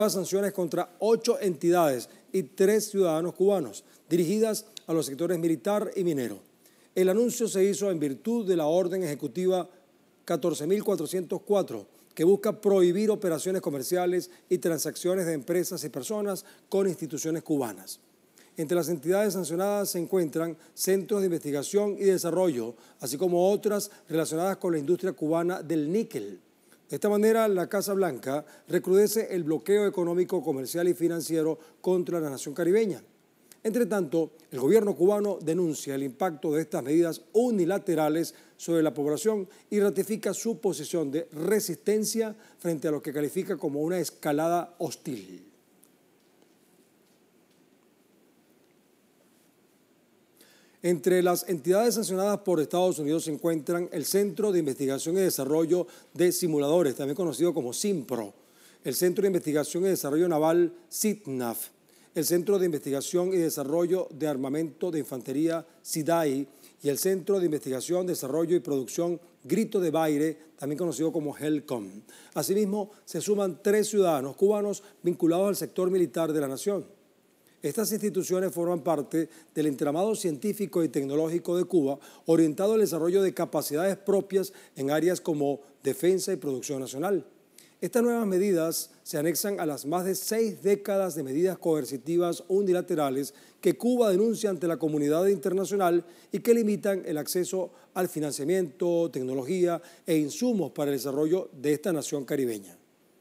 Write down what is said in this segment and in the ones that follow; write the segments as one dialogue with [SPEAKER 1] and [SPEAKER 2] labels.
[SPEAKER 1] sanciones contra 8 entidades y 3 ciudadanos cubanos, dirigidas a los sectores militar y minero. El anuncio se hizo en virtud de la orden ejecutiva 14.404, que busca prohibir operaciones comerciales y transacciones de empresas y personas con instituciones cubanas. Entre las entidades sancionadas se encuentran centros de investigación y desarrollo, así como otras relacionadas con la industria cubana del níquel. De esta manera, la Casa Blanca recrudece el bloqueo económico, comercial y financiero contra la nación caribeña. Entre tanto, el gobierno cubano denuncia el impacto de estas medidas unilaterales sobre la población y ratifica su posición de resistencia frente a lo que califica como una escalada hostil. Entre las entidades sancionadas por Estados Unidos se encuentran el Centro de Investigación y Desarrollo de Simuladores, también conocido como SINPRO, el Centro de Investigación y Desarrollo Naval CITNAV, el Centro de Investigación y Desarrollo de Armamento de Infantería CIDAI y el Centro de Investigación, Desarrollo y Producción Grito de Baire, también conocido como HELCOM. Asimismo, se suman 3 ciudadanos cubanos vinculados al sector militar de la nación. Estas instituciones forman parte del entramado científico y tecnológico de Cuba, orientado al desarrollo de capacidades propias en áreas como defensa y producción nacional. Estas nuevas medidas se anexan a las más de 6 décadas de medidas coercitivas unilaterales que Cuba denuncia ante la comunidad internacional y que limitan el acceso al financiamiento, tecnología e insumos para el desarrollo de esta nación caribeña.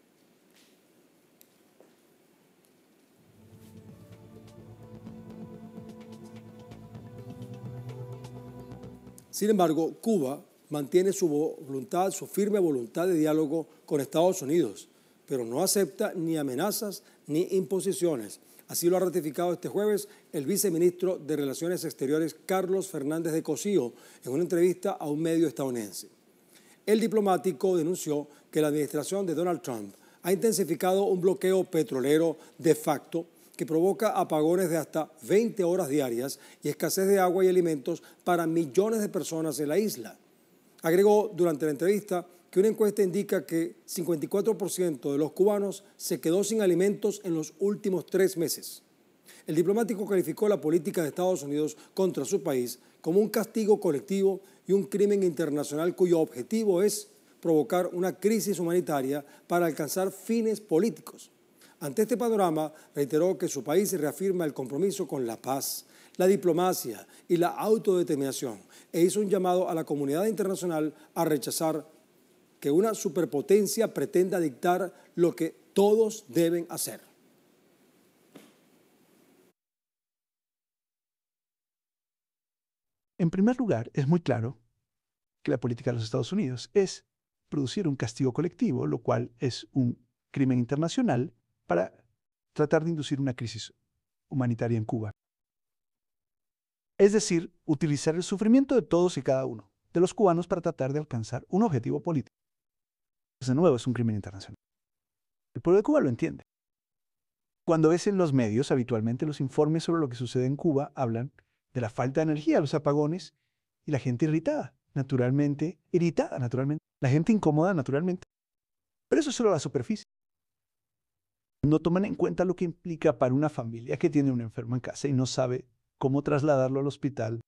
[SPEAKER 1] Sin embargo, Cuba mantiene su firme voluntad de diálogo con Estados Unidos, pero no acepta ni amenazas ni imposiciones. Así lo ha ratificado este jueves el viceministro de Relaciones Exteriores Carlos Fernández de Cosío en una entrevista a un medio estadounidense. El diplomático denunció que la administración de Donald Trump ha intensificado un bloqueo petrolero de facto que provoca apagones de hasta 20 horas diarias y escasez de agua y alimentos para millones de personas en la isla. Agregó durante la entrevista que una encuesta indica que 54% de los cubanos se quedó sin alimentos en los últimos 3 meses. El diplomático calificó la política de Estados Unidos contra su país como un castigo colectivo y un crimen internacional cuyo objetivo es provocar una crisis humanitaria para alcanzar fines políticos. Ante este panorama, reiteró que su país reafirma el compromiso con la paz, la diplomacia y la autodeterminación e hizo un llamado a la comunidad internacional a rechazar que una superpotencia pretenda dictar lo que todos deben hacer.
[SPEAKER 2] En primer lugar, es muy claro que la política de los Estados Unidos es producir un castigo colectivo, lo cual es un crimen internacional para tratar de inducir una crisis humanitaria en Cuba. Es decir, utilizar el sufrimiento de todos y cada uno de los cubanos para tratar de alcanzar un objetivo político. Pues de nuevo, es un crimen internacional. El pueblo de Cuba lo entiende. Cuando ves en los medios, habitualmente los informes sobre lo que sucede en Cuba hablan de la falta de energía, los apagones y la gente irritada, naturalmente. La gente incómoda, naturalmente. Pero eso es solo la superficie. No toman en cuenta lo que implica para una familia que tiene un enfermo en casa y no sabe cómo trasladarlo al hospital.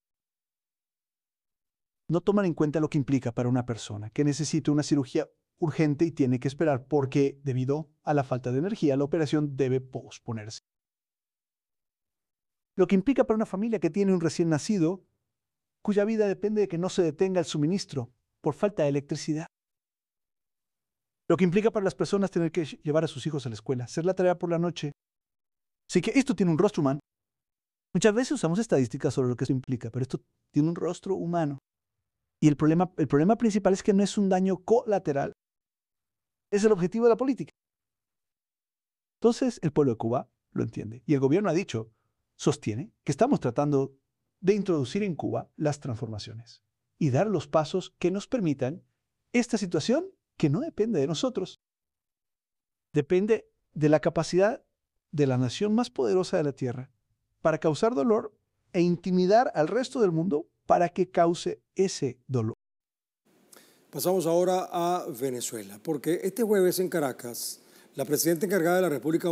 [SPEAKER 2] No toman en cuenta lo que implica para una persona que necesita una cirugía urgente y tiene que esperar porque, debido a la falta de energía, la operación debe posponerse. Lo que implica para una familia que tiene un recién nacido, cuya vida depende de que no se detenga el suministro por falta de electricidad. Lo que implica para las personas tener que llevar a sus hijos a la escuela, hacer la tarea por la noche. Así que esto tiene un rostro humano. Muchas veces usamos estadísticas sobre lo que esto implica, pero esto tiene un rostro humano. Y el problema principal es que no es un daño colateral. Es el objetivo de la política. Entonces, el pueblo de Cuba lo entiende. Y el gobierno ha dicho, sostiene, que estamos tratando de introducir en Cuba las transformaciones y dar los pasos que nos permitan esta situación que no depende de nosotros. Depende de la capacidad de la nación más poderosa de la Tierra para causar dolor e intimidar al resto del mundo para que cause ese dolor.
[SPEAKER 1] Pasamos ahora a Venezuela, porque este jueves en Caracas, La presidenta encargada de la República